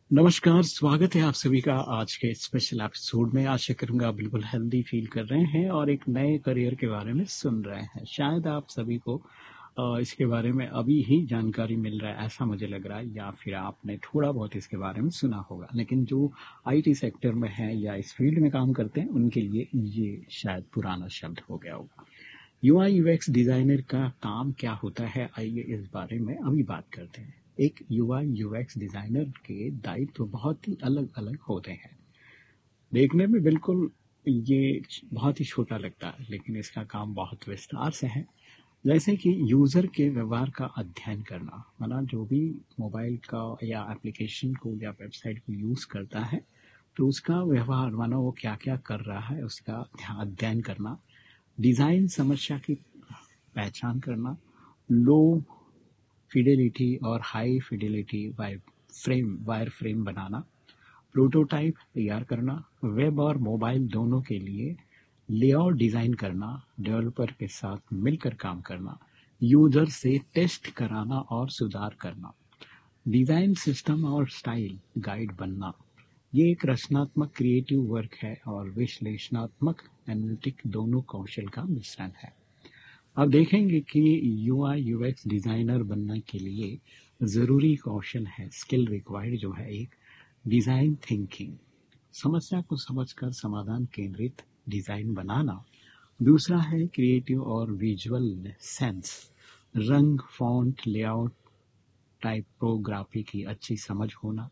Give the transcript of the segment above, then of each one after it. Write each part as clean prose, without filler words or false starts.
नमस्कार, स्वागत है आप सभी का आज के स्पेशल एपिसोड में। आशा करूंगा बिल्कुल हेल्दी फील कर रहे हैं और एक नए करियर के बारे में सुन रहे हैं। शायद आप सभी को इसके बारे में अभी ही जानकारी मिल रहा है, ऐसा मुझे लग रहा है, या फिर आपने थोड़ा बहुत इसके बारे में सुना होगा। लेकिन जो आईटी सेक्टर में है या इस फील्ड में काम करते हैं, उनके लिए ये शायद पुराना शब्द हो गया होगा। यूआई यूएक्स डिजाइनर का काम क्या होता है, आइए इस बारे में अभी बात करते हैं। एक यूआई यूएक्स डिजाइनर के दायित्व तो बहुत ही अलग अलग होते हैं। देखने में बिल्कुल ये बहुत ही छोटा लगता है, लेकिन इसका काम बहुत विस्तार से है। जैसे कि यूजर के व्यवहार का अध्ययन करना, मतलब जो भी मोबाइल का या एप्लीकेशन को या वेबसाइट को यूज करता है, तो उसका व्यवहार, मानो वो क्या क्या कर रहा है, उसका अध्ययन करना। डिजाइन समस्या की पहचान करना। लो फिडेलिटी और हाई फिडेलिटी वायर फ्रेम बनाना। प्रोटोटाइप तैयार करना। वेब और मोबाइल दोनों के लिए लेआउट डिजाइन करना। डेवलपर के साथ मिलकर काम करना। यूजर से टेस्ट कराना और सुधार करना। डिजाइन सिस्टम और स्टाइल गाइड बनना। ये एक रचनात्मक क्रिएटिव वर्क है और विश्लेषणात्मक एनालिटिक दोनों कौशल का मिश्रण है। अब देखेंगे कि यूआई यूएक्स डिजाइनर बनने के लिए जरूरी कौशल है, स्किल रिक्वायर्ड जो है। एक, डिजाइन थिंकिंग, समस्या को समझकर समाधान केंद्रित डिजाइन बनाना। दूसरा है क्रिएटिव और विजुअल सेंस, रंग, फॉन्ट, लेआउट, टाइपोग्राफी की अच्छी समझ होना।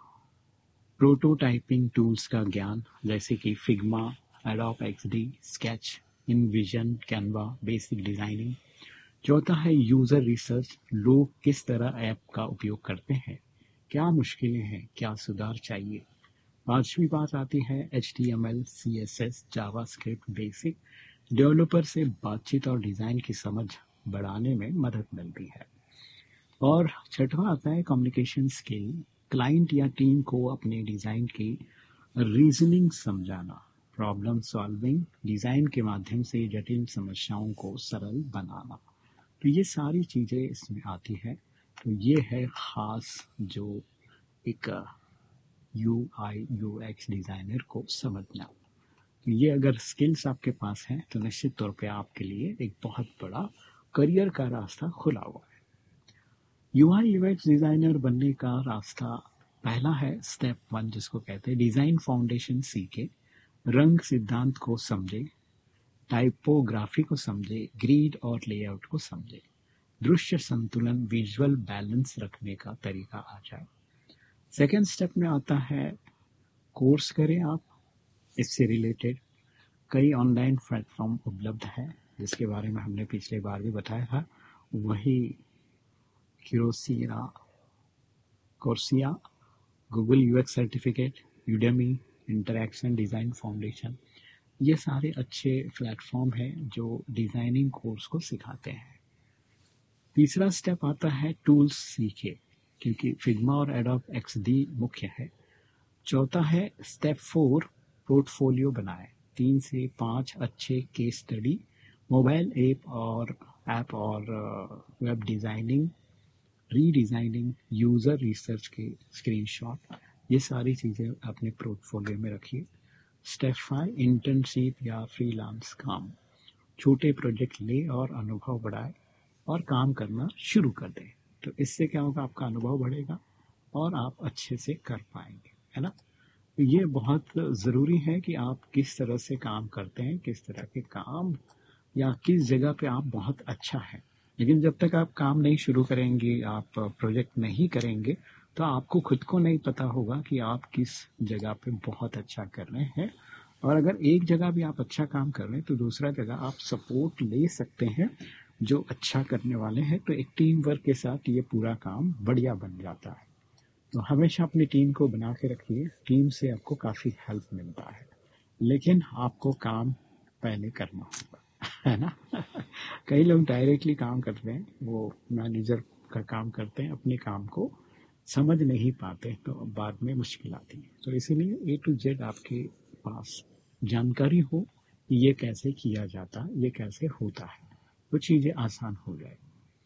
प्रोटोटाइपिंग टूल्स का ज्ञान, जैसे कि Figma, adobe XD, sketch, इनविजन, Canva, basic designing. चौथा है यूजर रिसर्च, लोग किस तरह ऐप का उपयोग करते हैं, क्या मुश्किलें हैं, क्या सुधार चाहिए। पांचवी बात आती है HTML, CSS, JavaScript basic. Developer से बातचीत और डिजाइन की समझ बढ़ाने में मदद मिलती है। और छठवां आता है कम्युनिकेशन स्किल, क्लाइंट या टीम को अपने डिजाइन की रीजनिंग समझाना। प्रॉब्लम सॉल्विंग, डिजाइन के माध्यम से जटिल समस्याओं को सरल बनाना। तो ये सारी चीजें इसमें आती है। तो ये है खास जो एक UI UX डिजाइनर को समझना। तो ये अगर स्किल्स आपके पास हैं तो निश्चित तौर पे आपके लिए एक बहुत बड़ा करियर का रास्ता खुला हुआ है। यूआई यूएक्स डिजाइनर बनने का रास्ता पहला है स्टेप 1, जिसको कहते हैं डिजाइन फाउंडेशन सीखे, रंग सिद्धांत को समझे, टाइपोग्राफी को समझे, ग्रिड और लेआउट को समझे, दृश्य संतुलन, विजुअल बैलेंस रखने का तरीका आ जाए। सेकेंड स्टेप में आता है कोर्स करें आप। इससे रिलेटेड कई ऑनलाइन प्लेटफॉर्म उपलब्ध है, जिसके बारे में हमने पिछले बार भी बताया था। वही क्यूरोसिया, कोर्सिया, Google UX certificate, Udemy, interaction design foundation, ये सारे अच्छे प्लेटफॉर्म हैं जो डिजाइनिंग कोर्स को सिखाते हैं। तीसरा स्टेप आता है टूल्स सीखे, क्योंकि फिग्मा और एडोब एक्सडी मुख्य है। चौथा है स्टेप 4, पोर्टफोलियो बनाए, 3 से 5 अच्छे केस स्टडी, मोबाइल ऐप और web designing, redesigning, user research के स्क्रीनशॉट, ये सारी चीजें अपने पोर्टफोलियो में रखिए। स्टेप 5, इंटर्नशिप या फ्रीलांस काम, छोटे प्रोजेक्ट ले और अनुभव बढ़ाए और काम करना शुरू कर दें। तो इससे क्या होगा, आपका अनुभव बढ़ेगा और आप अच्छे से कर पाएंगे, है ना। तो ये बहुत ज़रूरी है कि आप किस तरह से काम करते हैं, किस तरह के काम या किस जगह पे आप बहुत अच्छा है। लेकिन जब तक आप काम नहीं शुरू करेंगे, आप प्रोजेक्ट नहीं करेंगे, तो आपको खुद को नहीं पता होगा कि आप किस जगह पे बहुत अच्छा कर रहे हैं। और अगर एक जगह भी आप अच्छा काम कर रहे हैं तो दूसरा जगह आप सपोर्ट ले सकते हैं जो अच्छा करने वाले हैं। तो एक टीम वर्क के साथ ये पूरा काम बढ़िया बन जाता है। तो हमेशा अपनी टीम को बना के रखिए, टीम से आपको काफ़ी हेल्प मिलता है। लेकिन आपको काम पहले करना होगा, है ना। कई लोग डायरेक्टली काम करते हैं, वो मैनेजर का काम करते हैं, अपने काम को समझ नहीं पाते, तो बाद में मुश्किल आती है। तो इसीलिए A to Z आपके पास जानकारी हो कि ये कैसे किया जाता है, ये कैसे होता है, तो चीज़ें आसान हो जाए।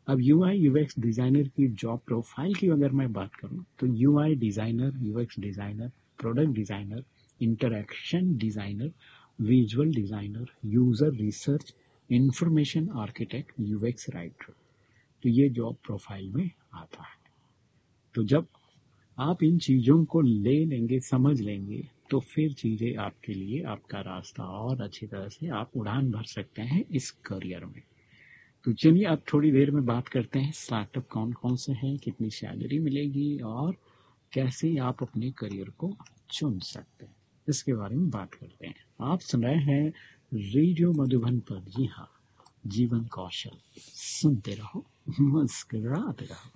अब यूआई यूएक्स डिजाइनर की जॉब प्रोफाइल की अगर मैं बात करूं तो UI designer, UX designer, product designer, interaction designer, visual designer, user research, information architect, UX writer, तो ये जॉब प्रोफाइल में आता है। तो जब आप इन चीज़ों को ले लेंगे, समझ लेंगे, तो फिर चीज़ें आपके लिए, आपका रास्ता और अच्छी तरह से आप उड़ान भर सकते हैं इस करियर में। तो चलिए अब थोड़ी देर में बात करते हैं स्टार्टअप कौन कौन से हैं, कितनी सैलरी मिलेगी और कैसे आप अपने करियर को चुन सकते हैं, इसके बारे में बात करते हैं। आप सुन रहे हैं रेडियो मधुबन पर, जी हाँ, जीवन कौशल, सुनते रहो, मुस्कुराते रहो।